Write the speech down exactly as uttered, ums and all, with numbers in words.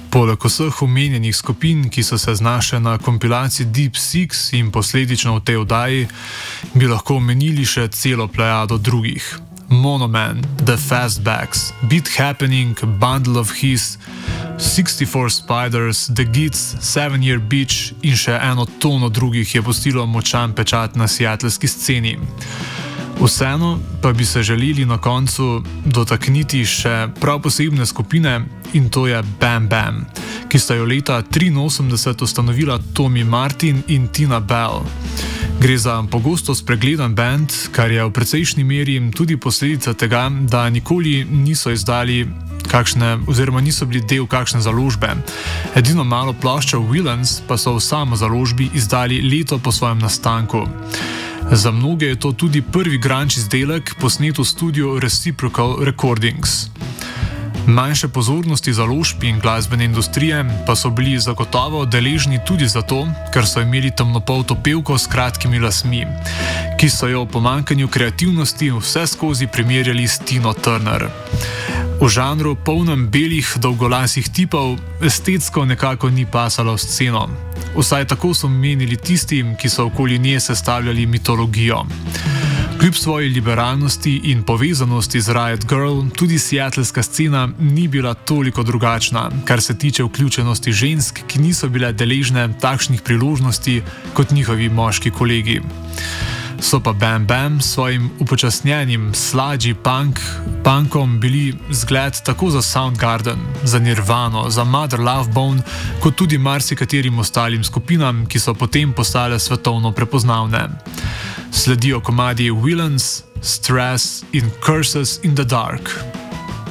Poleg vseh omenjenih skupin, ki so se znašle na kompilaciji Deep Six in posledično v tej oddaji, bi lahko omenili še celo plejado drugih. Monoman, The Fastbacks, Beat Happening, Bundle of His, šestdeset štiri Spiders, The Gits, Seven Year Beach in še eno tono drugih je pustilo močan pečat na seattleski sceni. Vseeno pa bi se želeli na koncu dotakniti še prav posebne skupine in to je Bam Bam, ki sta jo leta triinosemdeset ustanovila Tommy Martin in Tina Bell. Gre za pogosto spregledan band, kar je v precejšnji meri tudi posledica tega, da nikoli niso izdali kakšne, oziroma niso bili del kakšne založbe. Edino malo ploščo Villains pa so v samo založbi izdali leto po svojem nastanku. Za mnoge je to tudi prvi grunge izdelek, posnet v studiu Reciprocal Recordings. Manjše pozornosti založb in glasbene industrije pa so bili zagotovo deležni tudi zato, ker so imeli temnopolto pevko s kratkimi lasmi, ki so jo v pomanjkanju kreativnosti vse skozi primerjali s Tino Turner. V žanru polnem belih dolgolasih tipov estetsko nekako ni pasalo v sceno. Vsaj tako so menili tisti, ki so okoli nje sestavljali mitologijo. Kljub svoji liberalnosti in povezanosti z Riot Girl, tudi seattleska scena ni bila toliko drugačna, kar se tiče vključenosti žensk, ki niso bile deležne takšnih priložnosti kot njihovi moški kolegi. So pa Bam Bam s svojim upočasnjenim sludgy punk, punkom bili zgled tako za Soundgarden, za Nirvano, za Mother Love Bone, kot tudi marsikaterim ostalim skupinam, ki so potem postale svetovno prepoznavne. Sledijo komadi Villains, Stress in Curses in the Dark.